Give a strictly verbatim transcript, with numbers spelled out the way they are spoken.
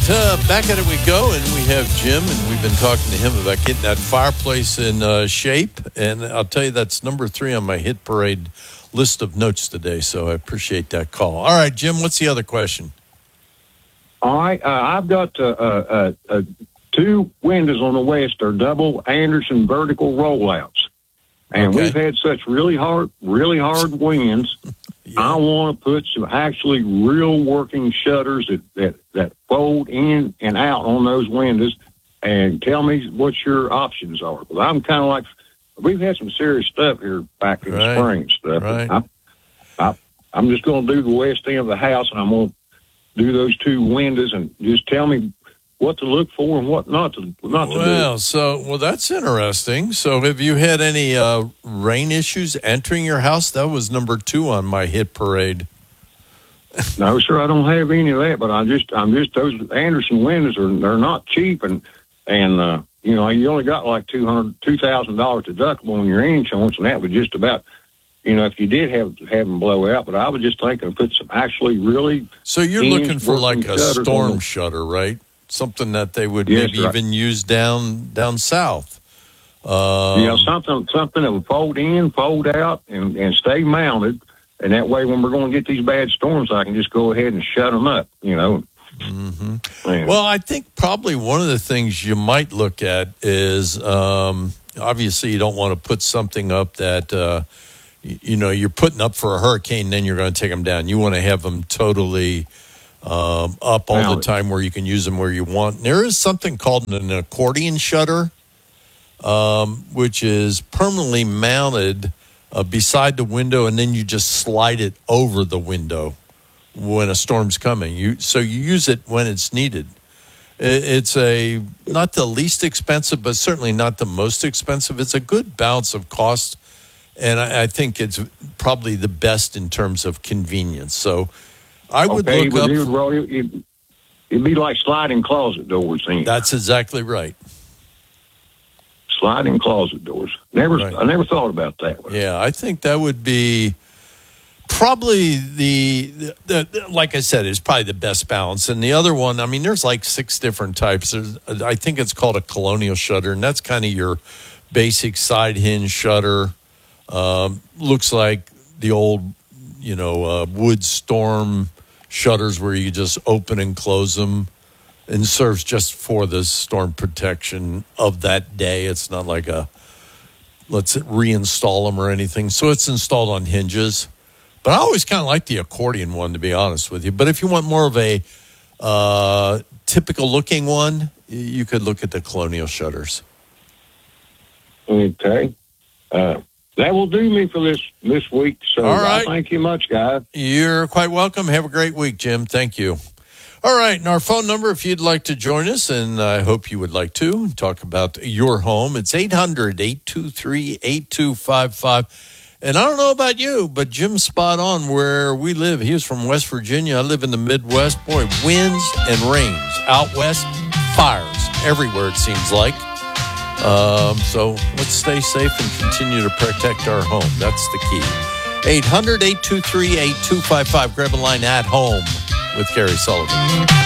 uh, back at it we go, and we have Jim, and we've been talking to him about getting that fireplace in uh, shape. And I'll tell you, that's number three on my hit parade list of notes today, so I appreciate that call. All right, Jim, what's the other question? All right, uh, I've got uh, uh, uh, two windows on the west are double Anderson vertical rollouts. And Okay. we've had such really hard, really hard winds. Yeah. I want to put some actually real working shutters that, that, that fold in and out on those windows, and tell me what your options are. Because I'm kind of like, we've had some serious stuff here back in Right. the spring and stuff. Right. I, I, I'm just going to do the west end of the house, and I'm going to do those two windows, and just tell me what to look for and what not to not to do. Well, so well, that's interesting. So, have you had any uh, rain issues entering your house? That was number two on my hit parade. No, sir, I don't have any of that, but I just, I'm just, those Anderson windows are, they're not cheap, and, and, uh, you know, you only got like two hundred, two thousand dollars deductible on your insurance, and that was just about, you know, if you did have, have them blow out, but I was just thinking of put some actually really. So you're looking for like a shutters on storm them. shutter, right? Something that they would Yes, maybe sir. even use down, down south. Um, You know, something, something that would fold in, fold out, and, and stay mounted. And that way, when we're going to get these bad storms, I can just go ahead and shut them up, you know. Mm-hmm. Man. Well, I think probably one of the things you might look at is um, obviously you don't want to put something up that, uh, you, you know, you're putting up for a hurricane, then you're going to take them down. You want to have them totally um, up all the Mounted. time where you can use them where you want. There is something called an accordion shutter, um, which is permanently mounted uh, beside the window, and then you just slide it over the window when a storm's coming. You so you use it when it's needed. It, it's a not the least expensive, but certainly not the most expensive. It's a good balance of cost, and I, I think it's probably the best in terms of convenience. So I would okay, look but up. it would roll, it, it, it'd be like sliding closet doors. Then. That's exactly right. Sliding closet doors. Never, Right. I never thought about that. Yeah, I think that would be probably the, the, the like I said, is probably the best balance. And the other one, I mean, there's like six different types. There's, I think it's called a colonial shutter, and that's kind of your basic side hinge shutter. Um, looks like the old, you know, uh, wood storm shutters where you just open and close them, and serves just for the storm protection of that day. It's not like a let's reinstall them or anything. So it's installed on hinges. But I always kind of like the accordion one, to be honest with you. But if you want more of a uh, typical looking one, you could look at the colonial shutters. Okay. Uh, that will do me for this this week. So All right. I thank you much, guys. You're quite welcome. Have a great week, Jim. Thank you. All right, and our phone number, if you'd like to join us, and I hope you would like to, talk about your home, it's eight hundred, eight two three, eight two five five. And I don't know about you, but Jim's spot on where we live. He was from West Virginia. I live in the Midwest. Boy, winds and rains. Out west, fires everywhere, it seems like. Um, so let's stay safe and continue to protect our home. That's the key. eight hundred, eight two three, eight two five five. Grab a line at home with Gary Sullivan.